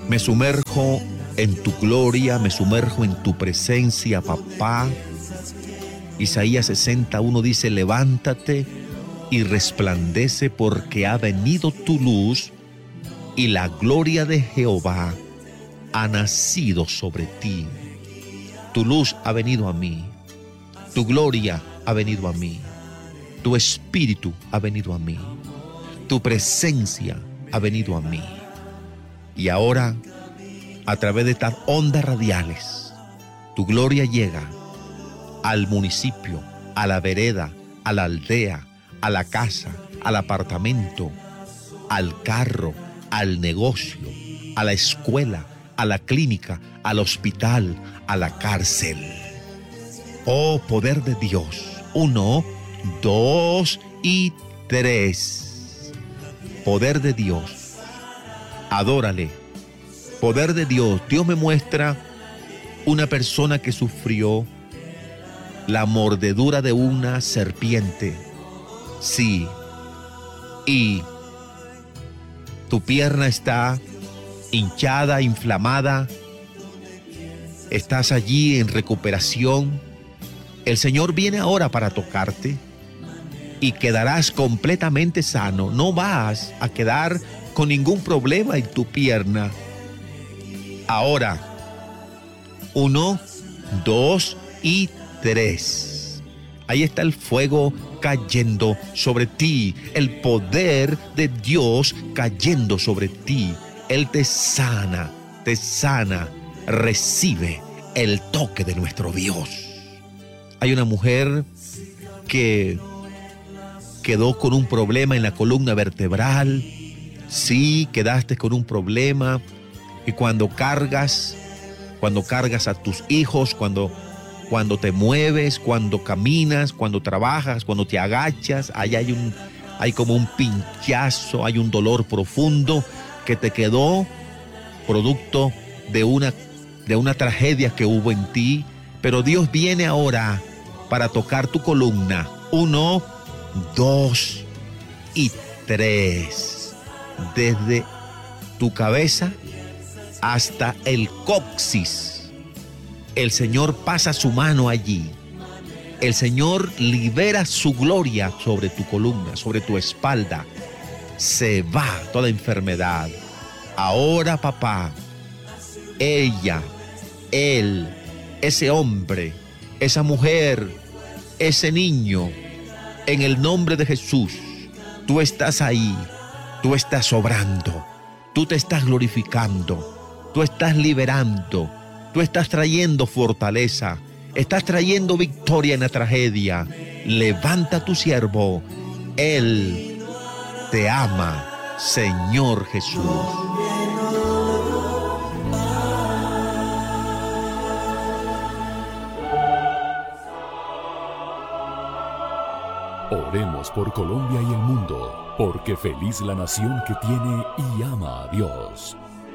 Me sumerjo en tu gloria, me sumerjo en tu presencia, papá. Isaías 61 dice: levántate y resplandece, porque ha venido tu luz y la gloria de Jehová ha nacido sobre ti. Tu luz ha venido a mí, tu gloria ha venido a mí, tu espíritu ha venido a mí, tu presencia ha venido a mí. Y ahora, a través de estas ondas radiales, tu gloria llega al municipio, a la vereda, a la aldea, a la casa, al apartamento, al carro, al negocio, a la escuela, a la clínica, al hospital, a la cárcel. Oh, poder de Dios. 1, 2 y 3. Poder de Dios. Adórale. Poder de Dios. Dios me muestra una persona que sufrió la mordedura de una serpiente. Sí. Y tu pierna está hinchada, inflamada. Estás allí en recuperación. El Señor viene ahora para tocarte y quedarás completamente sano. No vas a quedar con ningún problema en tu pierna. Ahora, 1, 2 y 3. Ahí está el fuego cayendo sobre ti, el poder de Dios cayendo sobre ti. Él te sana, te sana. Recibe el toque de nuestro Dios. Hay una mujer que quedó con un problema en la columna vertebral. Sí, quedaste con un problema. Y cuando cargas a tus hijos, cuando te mueves, cuando caminas, cuando trabajas, cuando te agachas, hay como un pinchazo, hay un dolor profundo que te quedó producto de una tragedia que hubo en ti. Pero Dios viene ahora para tocar tu columna. 1, 2 y 3. Desde tu cabeza hasta el coxis. El Señor pasa su mano allí. El Señor libera su gloria sobre tu columna, sobre tu espalda. Se va toda enfermedad. Ahora, papá, ella, él, ese hombre, esa mujer, ese niño, en el nombre de Jesús, tú estás ahí, tú estás obrando, tú te estás glorificando, tú estás liberando, tú estás trayendo fortaleza, estás trayendo victoria en la tragedia. Levanta a tu siervo, Él te ama, Señor Jesús. Oremos por Colombia y el mundo, porque feliz la nación que tiene y ama a Dios.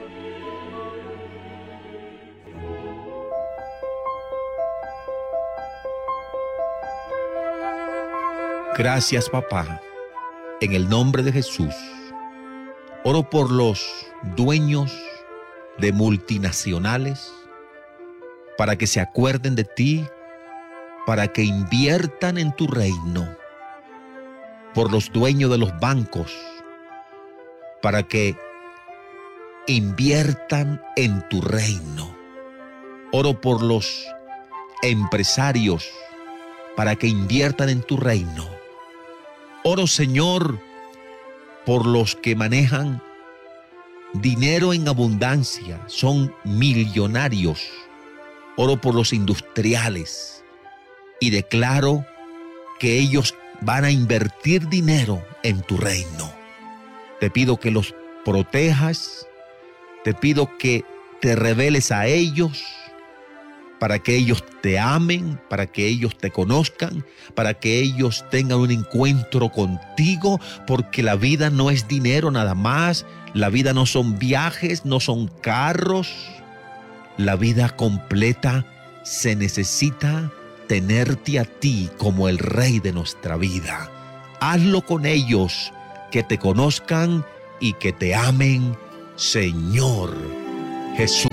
Gracias, papá. En el nombre de Jesús, oro por los dueños de multinacionales para que se acuerden de ti, para que inviertan en tu reino. Por los dueños de los bancos, para que inviertan en tu reino. Oro por los empresarios, para que inviertan en tu reino. Oro, Señor, por los que manejan dinero en abundancia, son millonarios. Oro por los industriales y declaro que ellos van a invertir dinero en tu reino. Te pido que los protejas, te pido que te reveles a ellos, para que ellos te amen, para que ellos te conozcan, para que ellos tengan un encuentro contigo, porque la vida no es dinero nada más, la vida no son viajes, no son carros, la vida completa se necesita tenerte a ti como el Rey de nuestra vida. Hazlo con ellos, que te conozcan y que te amen, Señor Jesús.